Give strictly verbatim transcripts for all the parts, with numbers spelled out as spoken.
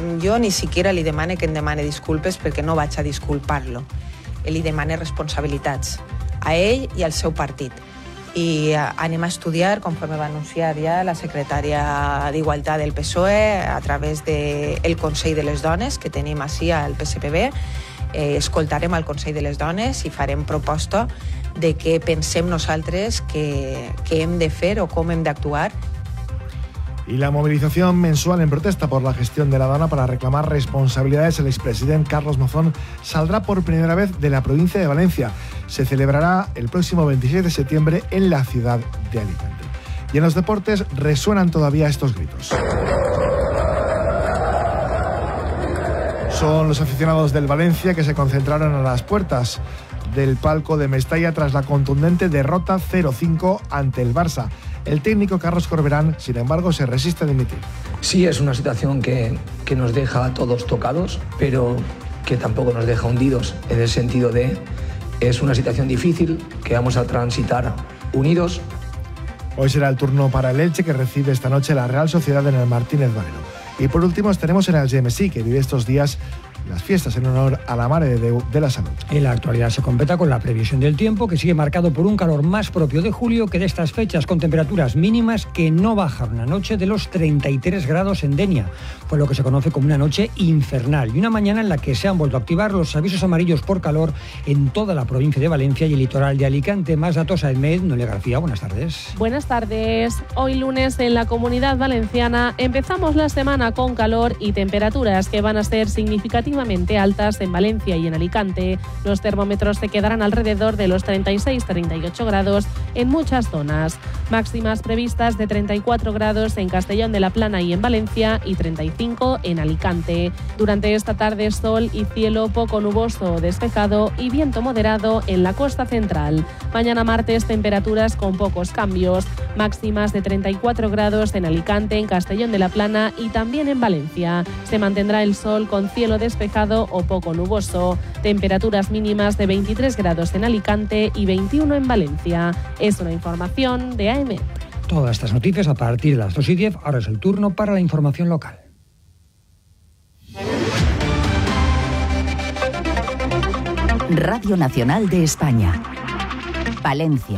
jo ni siquiera li demane que em demane disculpes perquè no vaig a disculpar-lo. Li demane responsabilitats a ell i al seu partit. I anem a estudiar, conforme va anunciar ja la secretària d'Igualtat del P S O E, a través del Consell de les Dones que tenim així al P S P B. Eh, escoltarem al Consell de les Dones i farem proposta de què pensem nosaltres que, que hem de fer o com hem d'actuar. Y la movilización mensual en protesta por la gestión de la aduana para reclamar responsabilidades al expresidente Carlos Mazón saldrá por primera vez de la provincia de Valencia. Se celebrará el próximo veintiséis de septiembre en la ciudad de Alicante. Y en los deportes resuenan todavía estos gritos. Son los aficionados del Valencia que se concentraron a las puertas del palco de Mestalla tras la contundente derrota cero cinco ante el Barça. El técnico Carlos Corberán, sin embargo, se resiste a dimitir. Sí, es una situación que, que nos deja a todos tocados, pero que tampoco nos deja hundidos, en el sentido de es una situación difícil que vamos a transitar unidos. Hoy será el turno para el Elche, que recibe esta noche la Real Sociedad en el Martínez Valero. Y por último estaremos en el G M S I, que vive estos días las fiestas en honor a la Mare de Déu de la Salud. En la actualidad se completa con la previsión del tiempo, que sigue marcado por un calor más propio de julio que de estas fechas, con temperaturas mínimas que no bajaron anoche de los treinta y tres grados en Denia. Fue lo que se conoce como una noche infernal y una mañana en la que se han vuelto a activar los avisos amarillos por calor en toda la provincia de Valencia y el litoral de Alicante. Más datos a Edmed. Noelia García, buenas tardes. Buenas tardes. Hoy lunes en la Comunidad Valenciana empezamos la semana con calor y temperaturas que van a ser significativamente altas en Valencia y en Alicante. Los termómetros se quedarán alrededor de los treinta y seis a treinta y ocho grados en muchas zonas. Máximas previstas de treinta y cuatro grados en Castellón de la Plana y en Valencia y treinta y cinco en Alicante. Durante esta tarde sol y cielo poco nuboso o despejado y viento moderado en la costa central. Mañana martes temperaturas con pocos cambios. Máximas de treinta y cuatro grados en Alicante, en Castellón de la Plana y también en Valencia. Se mantendrá el sol con cielo despejado o poco nuboso. Temperaturas mínimas de veintitrés grados en Alicante y veintiuno en Valencia. Es una información de A M. Todas estas noticias a partir de las dos y diez. Ahora es el turno para la información local. Radio Nacional de España. Valencia.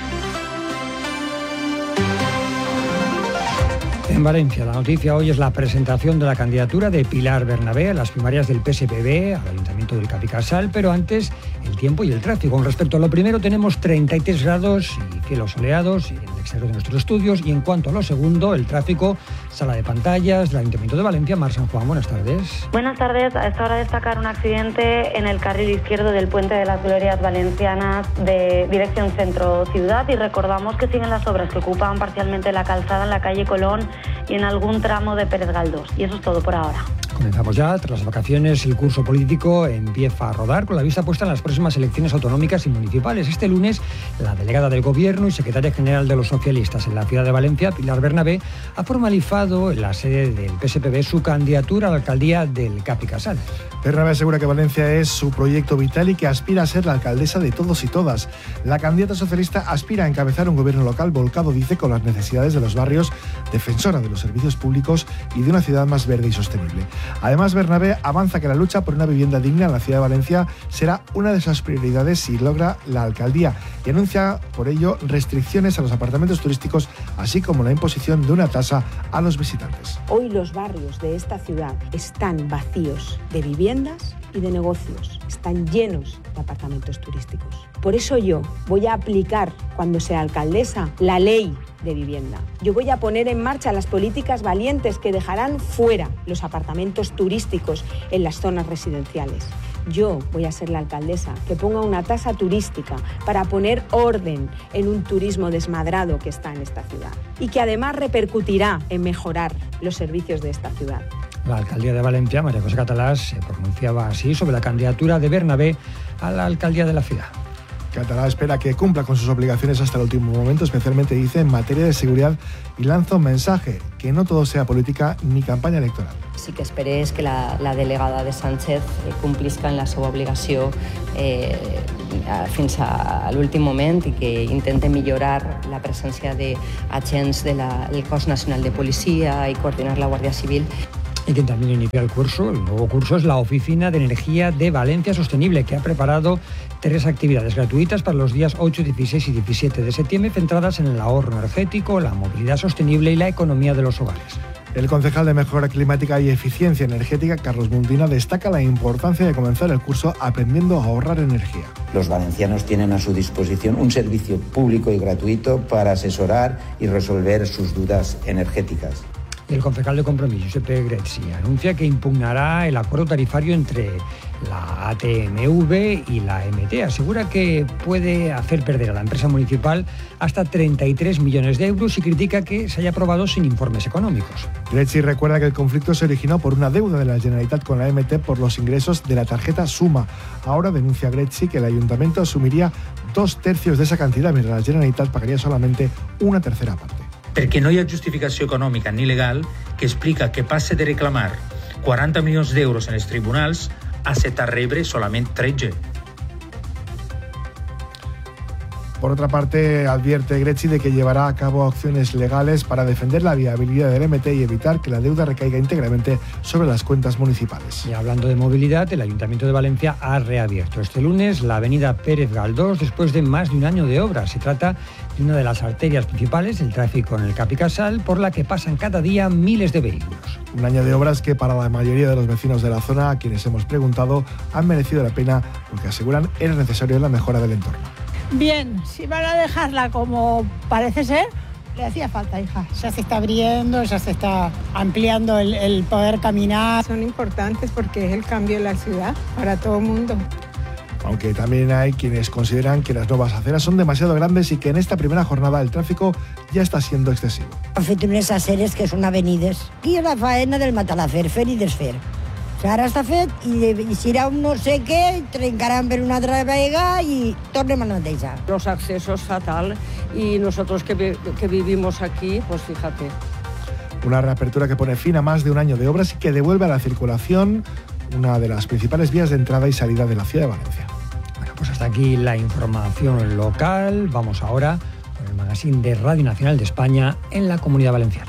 En Valencia, la noticia hoy es la presentación de la candidatura de Pilar Bernabé a las primarias del P S P B, al Ayuntamiento del Capicasal, pero antes el tiempo y el tráfico. Con respecto a lo primero, tenemos treinta y tres grados y cielos soleados en el exterior de nuestros estudios. Y en cuanto a lo segundo, el tráfico, sala de pantallas, del Ayuntamiento de Valencia. Mar San Juan, buenas tardes. Buenas tardes. A esta hora destacar un accidente en el carril izquierdo del Puente de las Glorias Valencianas de dirección centro-ciudad, y recordamos que siguen las obras que ocupan parcialmente la calzada en la calle Colón y en algún tramo de Pérez Galdós. Y eso es todo por ahora. Comenzamos ya. Tras las vacaciones, el curso político empieza a rodar con la vista puesta en las próximas elecciones autonómicas y municipales. Este lunes, la delegada del Gobierno y secretaria general de los socialistas en la ciudad de Valencia, Pilar Bernabé, ha formalizado en la sede del P S P B su candidatura a la alcaldía del Capicasal. Bernabé asegura que Valencia es su proyecto vital y que aspira a ser la alcaldesa de todos y todas. La candidata socialista aspira a encabezar un gobierno local volcado, dice, con las necesidades de los barrios, defensora de los servicios públicos y de una ciudad más verde y sostenible. Además, Bernabé avanza que la lucha por una vivienda digna en la ciudad de Valencia será una de sus prioridades si logra la alcaldía, y anuncia por ello restricciones a los apartamentos turísticos, así como la imposición de una tasa a los visitantes. Hoy los barrios de esta ciudad están vacíos de viviendas y de negocios, están llenos de apartamentos turísticos. Por eso yo voy a aplicar, cuando sea alcaldesa, la ley de vivienda. Yo voy a poner en marcha las políticas valientes que dejarán fuera los apartamentos turísticos en las zonas residenciales. Yo voy a ser la alcaldesa que ponga una tasa turística para poner orden en un turismo desmadrado que está en esta ciudad y que además repercutirá en mejorar los servicios de esta ciudad. La alcaldía de Valencia, María José Catalá, se pronunciaba así sobre la candidatura de Bernabé a la alcaldía de la ciudad. Catalá espera que cumpla con sus obligaciones hasta el último momento, especialmente, dice, en materia de seguridad, y lanza un mensaje: que no todo sea política ni campanya electoral. Sí que esperé que la, la delegada de Sánchez eh, complisca en la seva obligació eh, fins a l'últim moment i que intente millorar la presència d'agents de del Cos Nacional de Policia i coordinar la Guàrdia Civil. Y quien también inicia el curso, el nuevo curso, es la Oficina de Energía de Valencia Sostenible, que ha preparado tres actividades gratuitas para los días ocho, dieciséis y diecisiete de septiembre, centradas en el ahorro energético, la movilidad sostenible y la economía de los hogares. El concejal de Mejora Climática y Eficiencia Energética, Carlos Mundina, destaca la importancia de comenzar el curso aprendiendo a ahorrar energía. Los valencianos tienen a su disposición un servicio público y gratuito para asesorar y resolver sus dudas energéticas. El concejal de Compromís, Giuseppe Grezzi, anuncia que impugnará el acuerdo tarifario entre la A T M V y la M T. Asegura que puede hacer perder a la empresa municipal hasta treinta y tres millones de euros y critica que se haya aprobado sin informes económicos. Grezzi recuerda que el conflicto se originó por una deuda de la Generalitat con la M T por los ingresos de la tarjeta Suma. Ahora denuncia Grezzi que el ayuntamiento asumiría dos tercios de esa cantidad, mientras la Generalitat pagaría solamente una tercera parte. Perquè no hi ha justificació econòmica ni legal que explica que passe de reclamar quaranta milions d'euros en els tribunals a acceptar rebre solament tretze. Por otra parte, advierte Grezzi de que llevará a cabo acciones legales para defender la viabilidad del M T y evitar que la deuda recaiga íntegramente sobre las cuentas municipales. Y hablando de movilidad, el Ayuntamiento de Valencia ha reabierto este lunes la avenida Pérez Galdós después de más de un año de obras. Se trata de una de las arterias principales del tráfico en el Capicasal, por la que pasan cada día miles de vehículos. Un año de obras que para la mayoría de los vecinos de la zona, a quienes hemos preguntado, han merecido la pena porque aseguran era necesario la mejora del entorno. Bien, si van a dejarla como parece ser, le hacía falta, hija. Ya se está abriendo, ya se está ampliando el, el poder caminar. Son importantes porque es el cambio de la ciudad para todo el mundo. Aunque también hay quienes consideran que las nuevas aceras son demasiado grandes y que en esta primera jornada el tráfico ya está siendo excesivo. Han fet unes aceres que són avenides i la faena del matalafer, fer i desfer. Ara està fet i, i serà un no sé què, trencaran per una altra vegada y tornem a la mateixa. Los accesos fatal y nosotros que, que vivimos aquí, pues fíjate. Una reapertura que pone fin a más de un año de obras y que devuelve a la circulación una de las principales vías de entrada y salida de la ciudad de Valencia. Bueno, pues hasta aquí la información local. Vamos ahora con el magazine de Radio Nacional de España en la Comunidad Valenciana.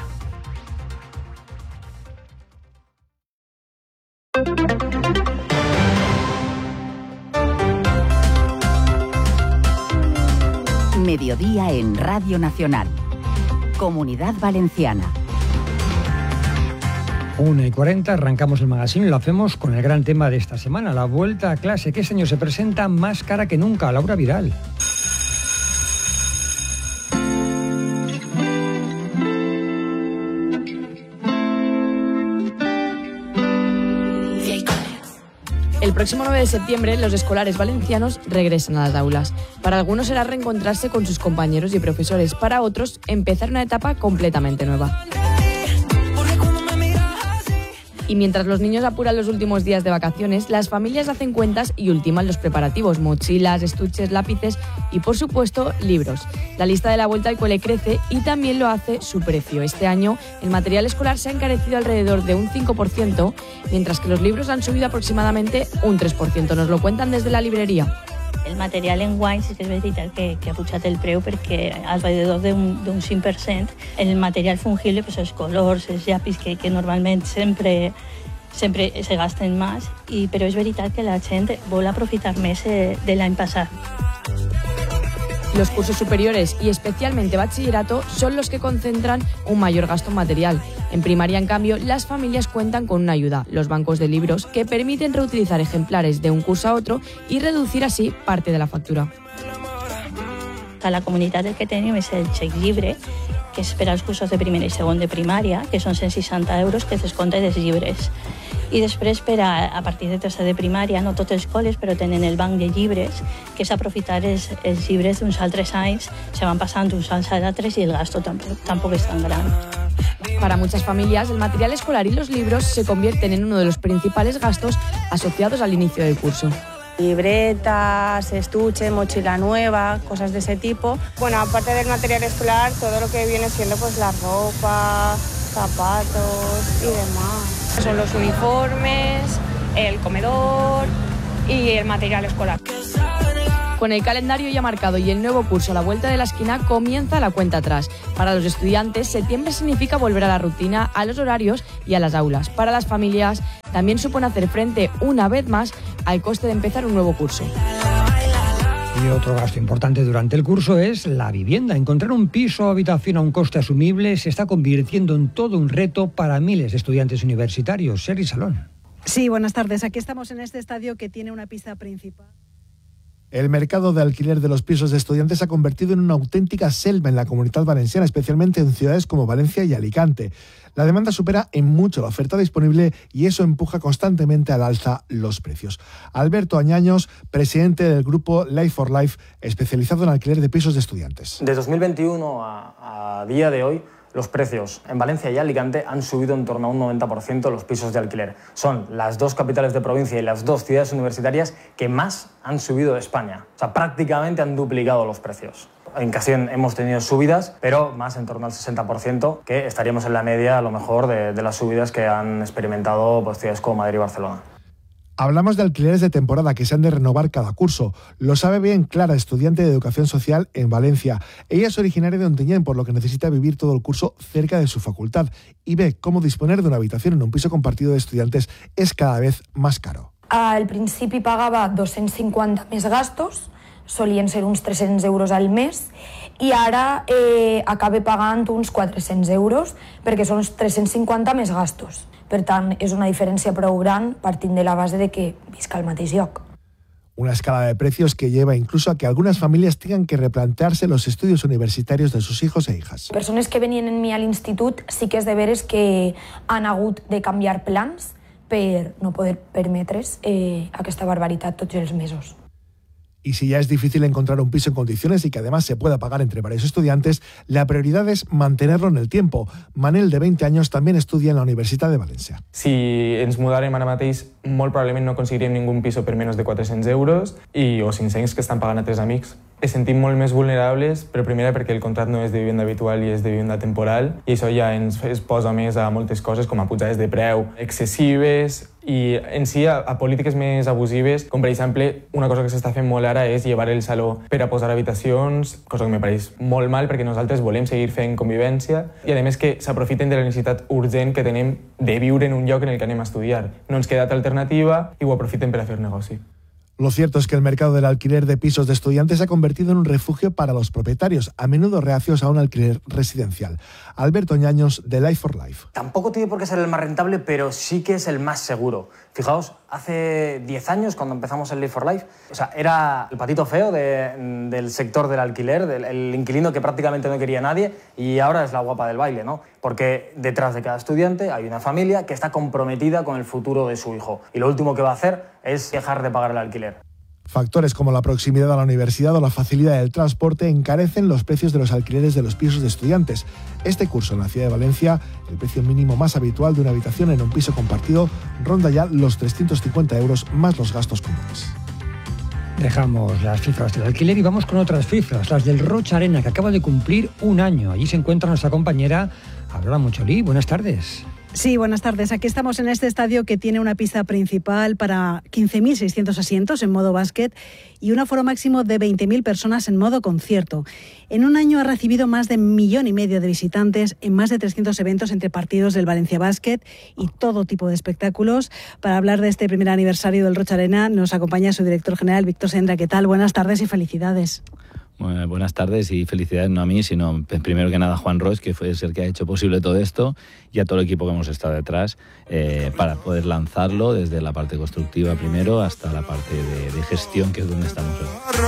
Mediodía en Radio Nacional. Comunidad Valenciana. una y cuarenta, arrancamos el magazine y lo hacemos con el gran tema de esta semana, la vuelta a clase, que este año se presenta más cara que nunca. Laura Vidal. El próximo nueve de septiembre, los escolares valencianos regresan a las aulas. Para algunos será reencontrarse con sus compañeros y profesores, para otros, empezar una etapa completamente nueva. Y mientras los niños apuran los últimos días de vacaciones, las familias hacen cuentas y ultiman los preparativos: mochilas, estuches, lápices y, por supuesto, libros. La lista de la vuelta al cole crece y también lo hace su precio. Este año, el material escolar se ha encarecido alrededor de un cinco por ciento, mientras que los libros han subido aproximadamente un tres por ciento. Nos lo cuentan desde la librería. El material enguany sí que és veritat que, que ha pujat el preu, perquè alrededor d'un, d'un cinc per cent. El material fungible, pues, els colors, els llapis, que, que normalment sempre, sempre se gasten més, i, però és veritat que la gent vol aprofitar més eh, de l'any passat. Los cursos superiores y especialmente bachillerato son los que concentran un mayor gasto en material. En primaria, en cambio, las familias cuentan con una ayuda, los bancos de libros, que permiten reutilizar ejemplares de un curso a otro y reducir así parte de la factura. A la comunitat el que tenim és el xec llibre, que és per als cursos de primera i segon de primària, que són cent seixanta euros que es descompta dels llibres. I després, per a, a partir de tercer de primària, no tots els col·les, però tenen el banc de llibres, que és aprofitar els, els llibres d'uns altres anys, se van passant uns als altres i el gasto tampoc, tampoc és tan gran. Para muchas familias, el material escolar y los libros se convierten en uno de los principales gastos asociados al inicio del curso. Libretas, estuche, mochila nueva, cosas de ese tipo. Bueno, aparte del material escolar, todo lo que viene siendo pues la ropa, zapatos y demás. Son los uniformes, el comedor y el material escolar. Con el calendario ya marcado y el nuevo curso a la vuelta de la esquina, comienza la cuenta atrás. Para los estudiantes, septiembre significa volver a la rutina, a los horarios y a las aulas. Para las familias, también supone hacer frente una vez más al coste de empezar un nuevo curso. Y otro gasto importante durante el curso es la vivienda. Encontrar un piso o habitación a un coste asumible se está convirtiendo en todo un reto para miles de estudiantes universitarios. Sherry Salón. Sí, buenas tardes. Aquí estamos en este estadio que tiene una pista principal. El mercado de alquiler de los pisos de estudiantes se ha convertido en una auténtica selva en la Comunidad Valenciana, especialmente en ciudades como Valencia y Alicante. La demanda supera en mucho la oferta disponible y eso empuja constantemente al alza los precios. Alberto Añaños, presidente del grupo Life for Life, especializado en alquiler de pisos de estudiantes. De dos mil veintiuno a, a día de hoy, los precios en Valencia y Alicante han subido en torno a un noventa por ciento los pisos de alquiler. Son las dos capitales de provincia y las dos ciudades universitarias que más han subido de España. O sea, prácticamente han duplicado los precios. En ocasión hemos tenido subidas, pero más en torno al sesenta por ciento, que estaríamos en la media a lo mejor de, de las subidas que han experimentado pues, ciudades como Madrid y Barcelona. Hablamos de alquileres de temporada que se han de renovar cada curso. Lo sabe bien Clara, estudiante de Educación Social en Valencia. Ella es originaria de Ontinyent, por lo que necesita vivir todo el curso cerca de su facultad y ve cómo disponer de una habitación en un piso compartido de estudiantes es cada vez más caro. Al principi pagava dos-cents cinquanta més gastos, solien ser uns tres-cents euros al mes, i ara eh, acabe pagant uns quatre-cents euros perquè són tres-cents cinquanta més gastos. Per tant, és una diferència prou gran partint de la base de que visca al mateix lloc. Una escala de precios que lleva incluso a que algunas familias tengan que replantearse los estudios universitarios de sus hijos e hijas. Persones que venien en mi a l'institut sí que és de veres que han hagut de canviar plans per no poder permetre's eh, aquesta barbaritat tots els mesos. Y si ya es difícil encontrar un piso en condiciones y que además se pueda pagar entre varios estudiantes, la prioridad es mantenerlo en el tiempo. Manel, de veinte años, también estudia en la Universitat de València. Si ens mudàrem ara mateix, molt probablement no aconseguiríem ningún piso per menys de quatre-cents euros i, o cinc-cents que estan pagant a tres amics. Es sentim molt més vulnerables, però primera perquè el contracte no és de vivenda habitual i és de vivenda temporal, i això ja ens es posa més a moltes coses, com a pujades de preu excessives, i en si a, a polítiques més abusives, com per exemple, una cosa que s'està fent molt ara és llevar el saló per a posar habitacions, cosa que me pareix molt mal perquè nosaltres volem seguir fent convivència, i a més que s'aprofiten de la necessitat urgent que tenem de viure en un lloc en el que anem a estudiar. No ens queda altra alternativa i ho aprofiten per a fer negoci. Lo cierto es que el mercado del alquiler de pisos de estudiantes se ha convertido en un refugio para los propietarios, a menudo reacios a un alquiler residencial. Alberto Ñaños, de Life for Life. Tampoco tiene por qué ser el más rentable, pero sí que es el más seguro. Fijaos, hace diez años, cuando empezamos el Life for Life, o sea, era el patito feo de, del sector del alquiler, del el inquilino que prácticamente no quería a nadie, y ahora es la guapa del baile, ¿no? Porque detrás de cada estudiante hay una familia que está comprometida con el futuro de su hijo. Y lo último que va a hacer es dejar de pagar el alquiler. Factores como la proximidad a la universidad o la facilidad del transporte encarecen los precios de los alquileres de los pisos de estudiantes. Este curso en la ciudad de Valencia, el precio mínimo más habitual de una habitación en un piso compartido ronda ya los trescientos cincuenta euros más los gastos comunes. Dejamos las cifras del alquiler y vamos con otras cifras, las del Rocha Arena, que acaba de cumplir un año. Allí se encuentra nuestra compañera Aurora Mucholí. Buenas tardes. Sí, buenas tardes. Aquí estamos en este estadio que tiene una pista principal para quince mil seiscientos asientos en modo básquet y un aforo máximo de veinte mil personas en modo concierto. En un año ha recibido más de un millón y medio de visitantes en más de trescientos eventos entre partidos del Valencia Basket y todo tipo de espectáculos. Para hablar de este primer aniversario del Rocha Arena nos acompaña su director general, Víctor Sendra. ¿Qué tal? Buenas tardes y felicidades. Bueno, buenas tardes y felicidades no a mí, sino primero que nada a Juan Roig, que fue el que ha hecho posible todo esto, y a todo el equipo que hemos estado detrás eh, para poder lanzarlo desde la parte constructiva primero hasta la parte de, de gestión, que es donde estamos hoy.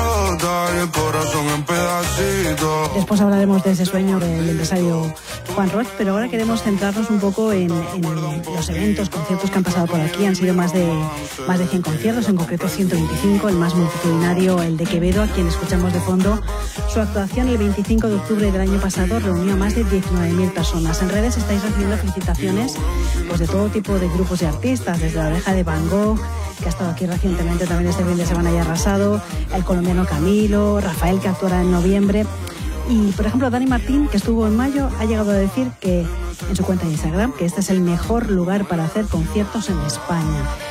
Después hablaremos de ese sueño del empresario Juan Roig, pero ahora queremos centrarnos un poco en, en los eventos, conciertos que han pasado por aquí. Han sido más de, más de cien conciertos, en concreto ciento veinticinco, el más multitudinario, el de Quevedo, a quien escuchamos de fondo. Su actuación el veinticinco de octubre del año pasado reunió a más de diecinueve mil personas. En redes estáis recibiendo felicitaciones pues, de todo tipo de grupos de artistas, desde La Oreja de Van Gogh, que ha estado aquí recientemente también este fin de semana y arrasado, el colombiano Camilo, Rafael, que actuará en noviembre. Y, por ejemplo, Dani Martín, que estuvo en mayo, ha llegado a decir que en su cuenta de Instagram que este es el mejor lugar para hacer conciertos en España.